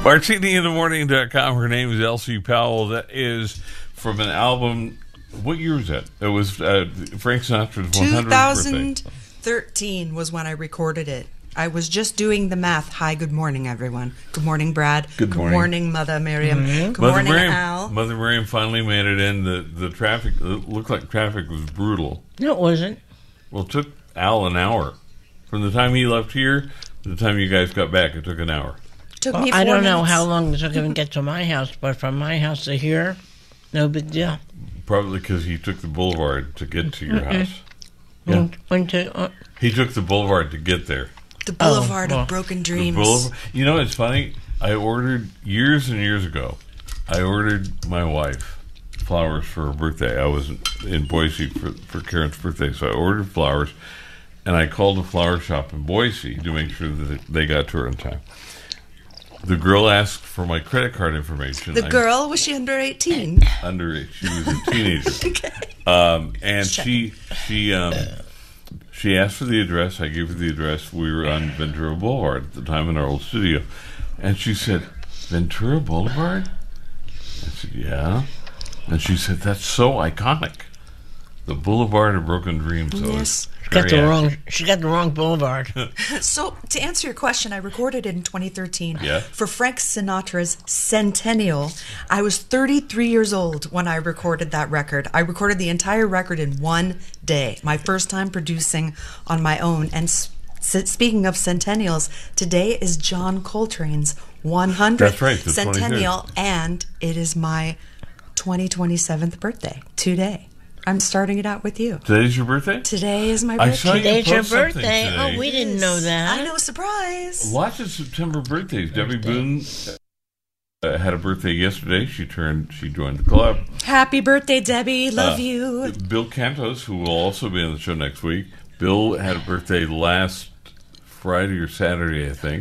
MartiniInTheMorning.com. Her name is Elsie Powell. That is from an album. What year was that? It was Frank Sinatra's 100th birthday. 2013 was when I recorded it. I was just doing the math. Hi, good morning, everyone. Good morning, Brad. Good morning. Mother Miriam. Mm-hmm. Good morning, Al. Mother Miriam finally made it in. The traffic, it looked like traffic was brutal. No, it wasn't. Well, it took Al an hour. From the time he left here to the time you guys got back, it took an hour. Took me 4 I don't know minutes. how long it took him to get to my house, but from my house to here, no big deal. Probably because he took the boulevard to get to your house. Yeah. He took the boulevard to get there. The Boulevard of Broken Dreams. You know, it's funny. I ordered, years and years ago, I ordered my wife flowers for her birthday. I was in Boise for Karen's birthday, so I ordered flowers, and I called the flower shop in Boise to make sure that they got to her in time. The girl asked for my credit card information. The girl, was she under 18? Underage. She was a teenager. Okay. And she asked for the address. I gave her the address. We were on Ventura Boulevard at the time in our old studio. And she said, Ventura Boulevard? I said, yeah. And she said, that's so iconic. The Boulevard of Broken Dreams. So Yes. She got the wrong boulevard. So, to answer your question, I recorded it in 2013 Yeah. for Frank Sinatra's Centennial. I was 33 years old when I recorded that record. I recorded the entire record in one day. My first time producing on my own. And speaking of centennials, today is John Coltrane's 100th That's right, the centennial, 23rd. and it is my 27th birthday today. I'm starting it out with you. Today's your birthday? Today is my I birthday. saw you Today's your post something birthday. today. Oh, we didn't know that. I know, surprise. Lots of September birthdays. Debbie Boone had a birthday yesterday. She joined the club. Happy birthday, Debbie. Love you. Bill Cantos, who will also be on the show next week. Bill had a birthday last Friday or Saturday, I think.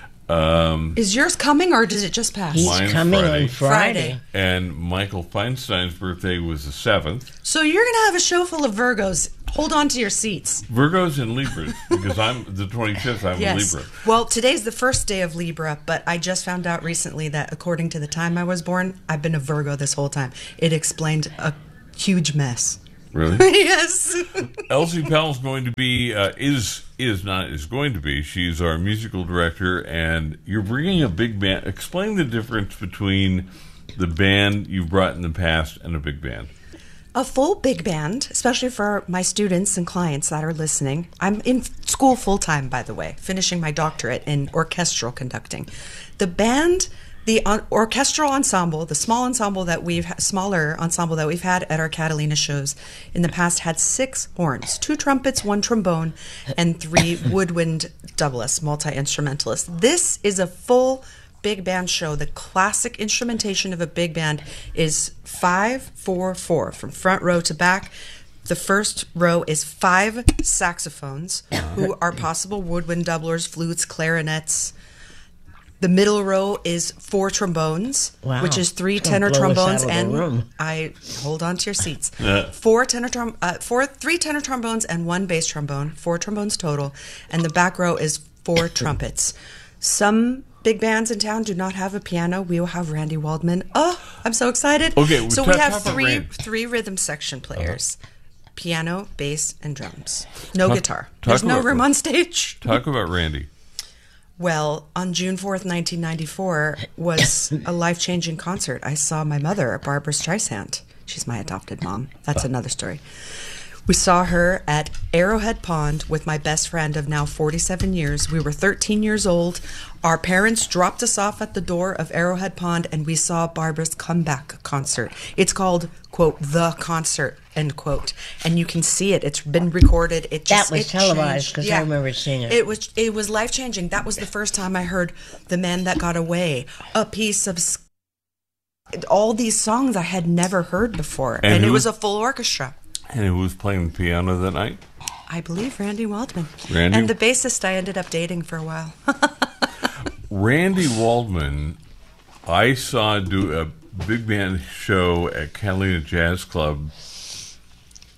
Is yours coming or does it just pass? He's Mine's coming Friday. on Friday. And Michael Feinstein's birthday was the 7th. So you're going to have a show full of Virgos. Hold on to your seats. Virgos and Libras, because I'm the 25th, I'm a Libra. Well, today's the first day of Libra, but I just found out recently that according to the time I was born, I've been a Virgo this whole time. It explained a huge mess. Really? Yes. Elsie Powell's going to be, is going to be, she's our musical director, and you're bringing a big band. Explain the difference between the band you've brought in the past and a big band. A full big band, especially for my students and clients that are listening. I'm in school full-time, by the way, finishing my doctorate in orchestral conducting. The band, the orchestral ensemble, the smaller ensemble that we've had at our Catalina shows in the past had 6 horns, 2 trumpets, 1 trombone, and 3 woodwind doublets, multi-instrumentalists. This is a full big band show. The classic instrumentation of a big band is 5-4-4 from front row to back. The first row is 5 saxophones, who are possible woodwind doublers, flutes, clarinets. The middle row is 4 trombones, Wow. which is 3 It's gonna tenor blow us trombones, out of the and room. I hold on to your seats. Yeah. 3 tenor trombones and 1 bass trombone, 4 trombones total, and the back row is 4 trumpets. Some big bands in town do not have a piano. We will have Randy Waldman. Oh, I'm so excited! Okay, so talk we have about Randy. three rhythm section players. Piano, bass, and drums. No Talk- guitar. talk There's no about- room on stage. Talk about Randy. Well, on June 4th, 1994 was a life-changing concert. I saw my mother, Barbara Streisand. She's my adopted mom. That's another story. We saw her at Arrowhead Pond with my best friend of now 47 years. We were 13 years old. Our parents dropped us off at the door of Arrowhead Pond, and we saw Barbara's comeback concert. It's called, quote, The Concert, end quote. And you can see it. It's been recorded. It was televised, 'cause I remember seeing it. It was life-changing. That was the first time I heard The Man That Got Away, A Piece of... all these songs I had never heard before. And it was a full orchestra. And who was playing the piano that night? I believe Randy Waldman. Randy? And the bassist I ended up dating for a while. Randy Waldman, I saw do a big band show at Catalina Jazz Club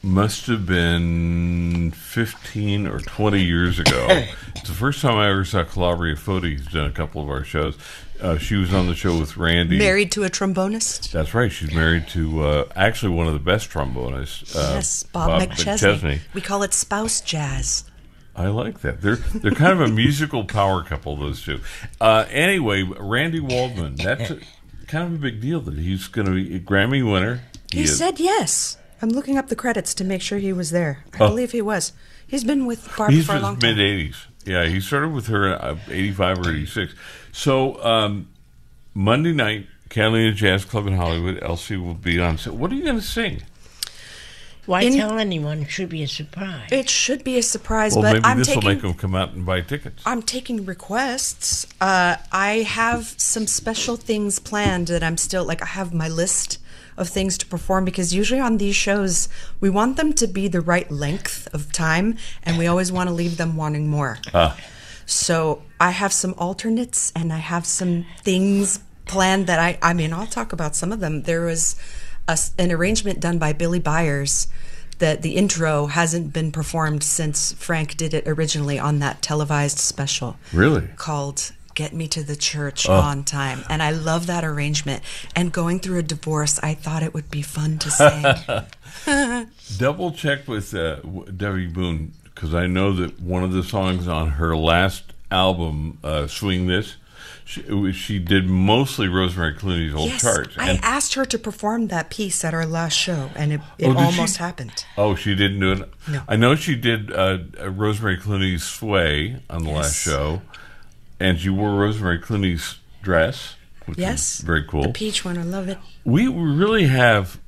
must have been 15 or 20 years ago. It's the first time I ever saw Calabria Foti. He's done a couple of our shows. She was on the show with Randy. Married to a trombonist? That's right. She's married to actually one of the best trombonists. Yes, Bob McChesney. We call it spouse jazz. I like that. They're kind of a musical power couple, those two. Anyway, Randy Waldman. That's kind of a big deal that he's going to be a Grammy winner. He said yes. I'm looking up the credits to make sure he was there. I believe he was. He's been with Barbara for a long time. He's mid-'80s. Yeah, he started with her in 85 or 86. So Monday night, Catalina Jazz Club in Hollywood, Elsie will be on set. What are you going to sing? Why tell anyone? It should be a surprise. It should be a surprise, well, but maybe this will make them come out and buy tickets. I'm taking requests. I have some special things planned that I'm still, I have my list of things to perform, because usually on these shows, we want them to be the right length of time, and we always want to leave them wanting more. So I have some alternates, and I have some things planned that I'll talk about some of them. There was an arrangement done by Billy Byers that the intro hasn't been performed since Frank did it originally on that televised special. Really? Called Get Me to the Church on Time. And I love that arrangement. And going through a divorce, I thought it would be fun to sing. Double check with Debbie Boone, because I know that one of the songs on her last album, Swing This, she did mostly Rosemary Clooney's old charts. I asked her to perform that piece at our last show, and it almost happened. Oh, she didn't do it? No. I know she did Rosemary Clooney's Sway on the last show, and she wore Rosemary Clooney's dress, which is very cool. The peach one, I love it. We really have,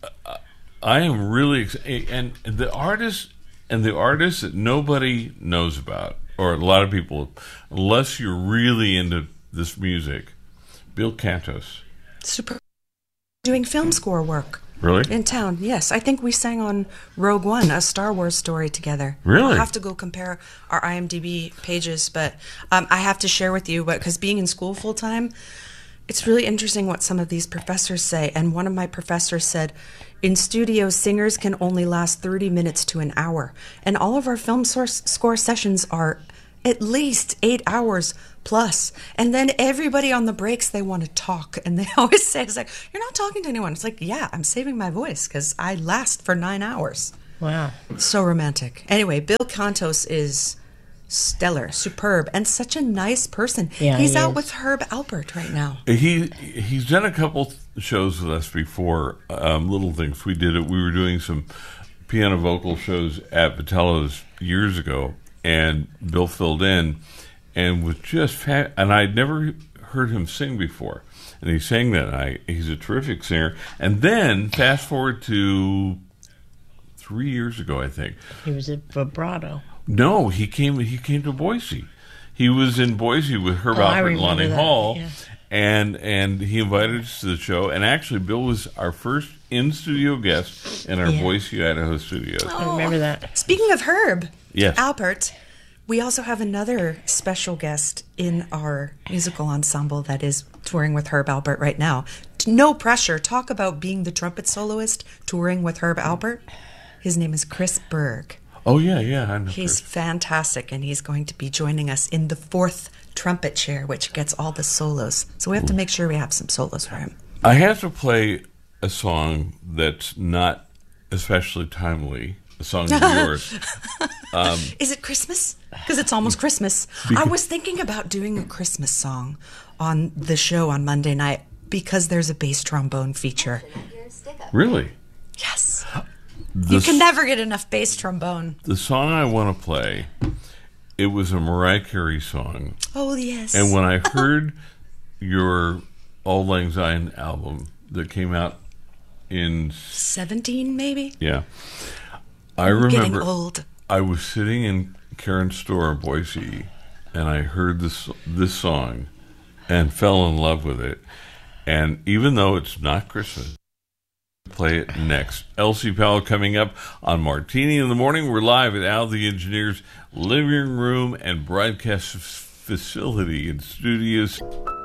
I am really, and the artists that nobody knows about, or a lot of people, unless you're really into this music, Bill Cantos. Super. Doing film score work. Really? In town, yes. I think we sang on Rogue One, a Star Wars story together. Really? I'll have to go compare our IMDb pages, but I have to share with you, because being in school full time, it's really interesting what some of these professors say. And one of my professors said, in studio, singers can only last 30 minutes to an hour. And all of our film score sessions are at least 8 hours plus. And then everybody on the breaks, they want to talk. And they always say, it's like, you're not talking to anyone. It's like, yeah, I'm saving my voice because I last for 9 hours. Wow. So romantic. Anyway, Bill Cantos is stellar, superb, and such a nice person. Yeah, he's out with Herb Alpert right now. He's done a couple shows with us before, little things. We were doing some piano vocal shows at Vitello's years ago, and Bill filled in and was just and I'd never heard him sing before, and he sang that night. He's a terrific singer. And then fast forward to 3 years ago, I think. He was at Vibrato. No, he came to Boise. He was in Boise with Herb Alpert and Lonnie Hall, and he invited us to the show. And actually, Bill was our first in-studio guest in our Boise, Idaho studios. I remember that. Speaking of Herb Yes. Alpert, we also have another special guest in our musical ensemble that is touring with Herb Alpert right now. No pressure. Talk about being the trumpet soloist touring with Herb Alpert. His name is Chris Berg. Oh, yeah, I know. He's fantastic, and he's going to be joining us in the fourth trumpet chair, which gets all the solos. So we have to make sure we have some solos for him. I have to play a song that's not especially timely, a song of yours. Is it Christmas? Because it's almost Christmas. I was thinking about doing a Christmas song on the show on Monday night because there's a bass trombone feature. Really? Yes. You can never get enough bass trombone. The song I want to play, it was a Mariah Carey song. Oh, yes. And when I heard your Auld Lang Syne album that came out in 17, maybe? Yeah. I remember getting old. I was sitting in Karen's store in Boise, and I heard this song and fell in love with it. And even though it's not Christmas, play it next. Elsie Powell coming up on Martini in the Morning. We're live at Al the Engineer's living room and broadcast facility in studios.